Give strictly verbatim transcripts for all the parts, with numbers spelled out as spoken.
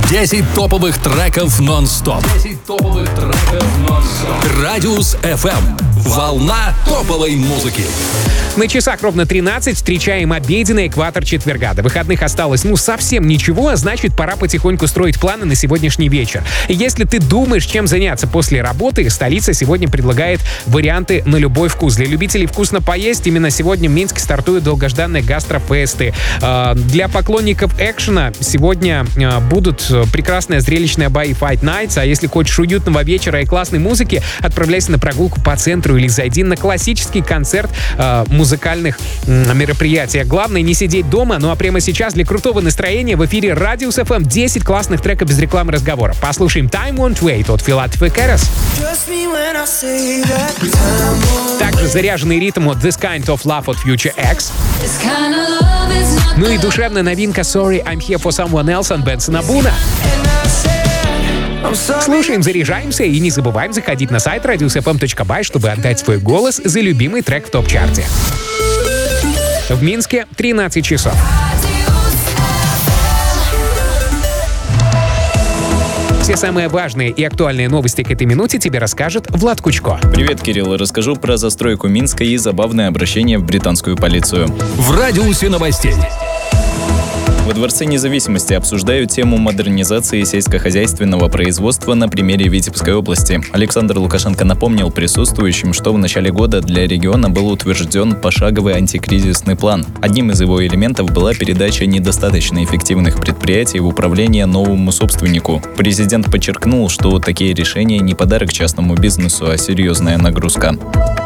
десять топовых треков нон-стоп. десять топовых треков нон-стоп. Радиус эф эм. Волна топовой музыки. На часах ровно тринадцать, встречаем обеденный экватор четверга. До выходных осталось, ну, совсем ничего, а значит, пора потихоньку строить планы на сегодняшний вечер. И если ты думаешь, чем заняться после работы, столица сегодня предлагает варианты на любой вкус. Для любителей вкусно поесть, именно сегодня в Минске стартуют долгожданные гастрофесты. Для поклонников экшена сегодня будут прекрасные зрелищные бои Fight Nights, а если хочешь уютного вечера и классной музыки, отправляйся на прогулку по центру или зайди на классический концерт музыкальных мероприятий. Главное не сидеть дома. Ну а прямо сейчас для крутого настроения в эфире Радиус эф эм десять классных треков без рекламы и разговора. Послушаем Time Won't Wait от Филатов и Кэрос. Также заряженный ритм от This Kind of Love от Future X. Ну и душевная новинка Sorry, I'm Here for Someone Else от Бенсона Буна. Слушаем, заряжаемся и не забываем заходить на сайт радиус эф эм точка бай, чтобы отдать свой голос за любимый трек в топ-чарте. В Минске тринадцать часов. Все самые важные и актуальные новости к этой минуте тебе расскажет Влад Кучко. Привет, Кирилл. Расскажу про застройку Минска и забавное обращение в британскую полицию. В радиусе новостей. Во Дворце независимости обсуждают тему модернизации сельскохозяйственного производства на примере Витебской области. Александр Лукашенко напомнил присутствующим, что в начале года для региона был утвержден пошаговый антикризисный план. Одним из его элементов была передача недостаточно эффективных предприятий в управление новому собственнику. Президент подчеркнул, что такие решения не подарок частному бизнесу, а серьезная нагрузка.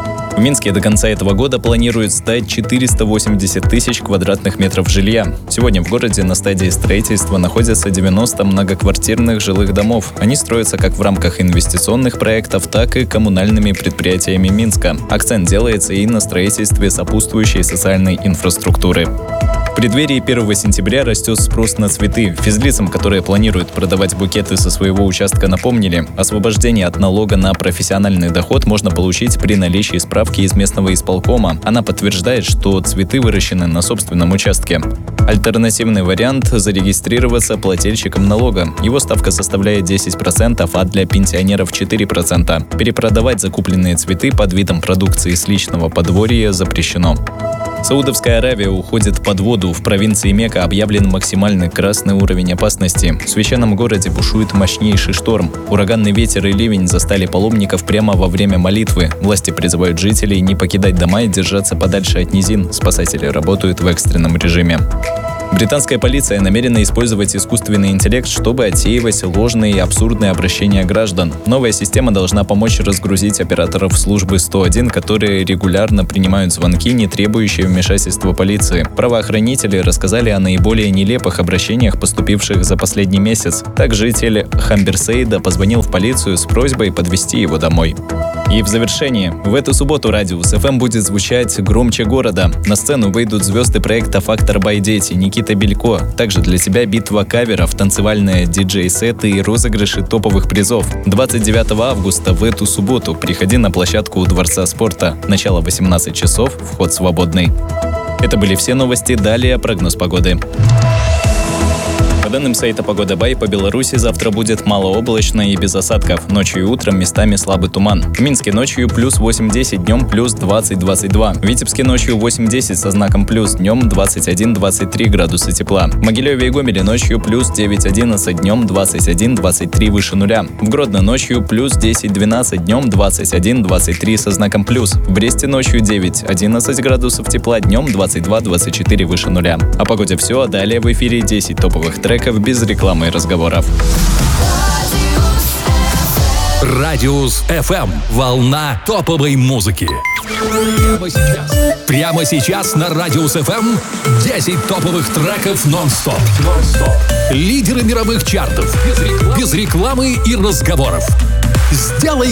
В Минске до конца этого года планируют сдать четыреста восемьдесят тысяч квадратных метров жилья. Сегодня в городе на стадии строительства находятся девяносто многоквартирных жилых домов. Они строятся как в рамках инвестиционных проектов, так и коммунальными предприятиями Минска. Акцент делается и на строительстве сопутствующей социальной инфраструктуры. В преддверии первого сентября растет спрос на цветы. Физлицам, которые планируют продавать букеты со своего участка, напомнили, освобождение от налога на профессиональный доход можно получить при наличии справки из местного исполкома. Она подтверждает, что цветы выращены на собственном участке. Альтернативный вариант – зарегистрироваться плательщиком налога. Его ставка составляет десять процентов, а для пенсионеров четыре процента. Перепродавать закупленные цветы под видом продукции с личного подворья запрещено. Саудовская Аравия уходит под воду. В провинции Мекка объявлен максимальный красный уровень опасности. В священном городе бушует мощнейший шторм. Ураганный ветер и ливень застали паломников прямо во время молитвы. Власти призывают жителей не покидать дома и держаться подальше от низин. Спасатели работают в экстренном режиме. Британская полиция намерена использовать искусственный интеллект, чтобы отсеивать ложные и абсурдные обращения граждан. Новая система должна помочь разгрузить операторов службы сто один, которые регулярно принимают звонки, не требующие вмешательства полиции. Правоохранители рассказали о наиболее нелепых обращениях, поступивших за последний месяц. Так житель Хамберсейда позвонил в полицию с просьбой подвезти его домой. И в завершение. В эту субботу Радиус эф эм будет звучать громче города. На сцену выйдут звезды проекта «Фактор бай Дети», Никита Белько. Также для тебя битва каверов, танцевальные диджей-сеты и розыгрыши топовых призов. двадцать девятого августа в эту субботу приходи на площадку у Дворца спорта. Начало восемнадцать часов, вход свободный. Это были все новости. Далее прогноз погоды. По данным сайта Погода Бай, по Беларуси завтра будет малооблачно и без осадков. Ночью и утром местами слабый туман. В Минске ночью плюс восемь-десять, днем плюс двадцать-двадцать два. В Витебске ночью восемь-десять со знаком плюс, днем двадцать один-двадцать три градуса тепла. В Могилеве и Гомеле ночью плюс девять-одиннадцать, днем двадцать один-двадцать три выше нуля. В Гродно ночью плюс десять-двенадцать, днем двадцать один-двадцать три со знаком плюс. В Бресте ночью девять-одиннадцать градусов тепла, днем двадцать два-двадцать четыре выше нуля. О погоде все, а далее в эфире десять топовых треков без рекламы и разговоров. Радиус эф эм. Волна топовой музыки. Прямо сейчас. Прямо сейчас на Радиус эф эм десять топовых треков нон-стоп. нон-стоп. Лидеры мировых чартов. Без рекламы, без рекламы и разговоров. Сделай